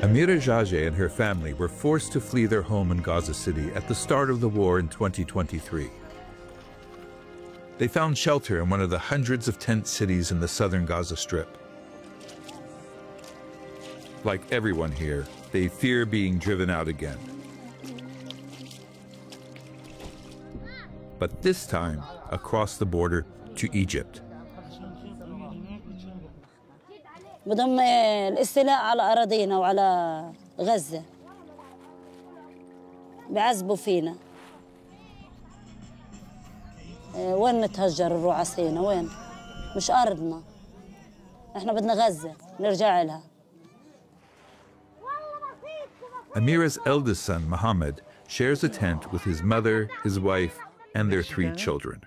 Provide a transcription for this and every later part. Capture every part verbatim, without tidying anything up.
Amira Jaje and her family were forced to flee their home in Gaza City at the start of the war in twenty twenty-three. They found shelter in one of the hundreds of tent cities in the southern Gaza Strip. Like everyone here, they fear being driven out again. But this time, across the border to Egypt. بدهم الاستيلاء على أراضينا وعلى غزة بعذبوا فينا وين نتهجر نروح على سينا وين مش أرضنا إحنا بدنا غزة نرجع لها. Amira's eldest son, Mohammed, shares a tent with his mother, his wife, and their three children.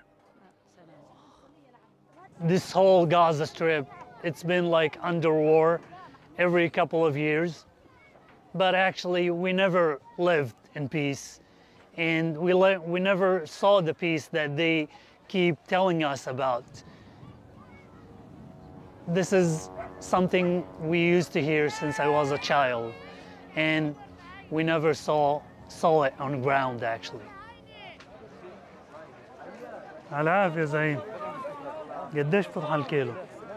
This whole Gaza Strip, it's been like under war every couple of years, but actually we never lived in peace, and we, le we never saw the peace that they keep telling us about. This is something we used to hear since I was a child, and we never saw, saw it on the ground actually. العافية يا زعيم قديش فتح الكيلو؟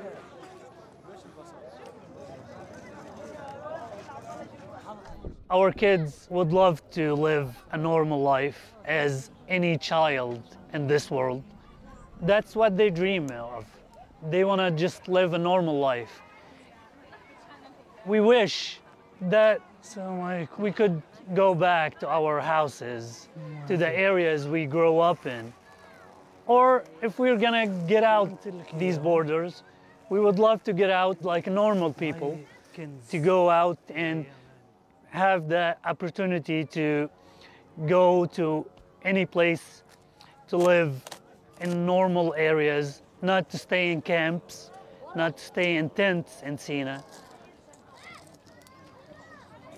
Our kids would love to live a normal life as any child in this world. That's what they dream of. They want to just live a normal life. We wish that so like we could go back to our houses, to the areas we grow up in. Or if we're gonna get out these borders, we would love to get out like normal people, to go out and have the opportunity to go to any place, to live in normal areas, not to stay in camps, not to stay in tents in Sina.